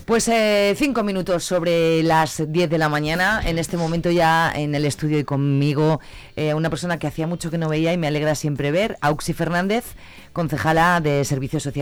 Pues 5 minutos sobre las 10 de la mañana. En este momento ya en el estudio y conmigo una persona que hacía mucho que no veía y me alegra siempre ver, Auxi Fernández, concejala de Servicios Sociales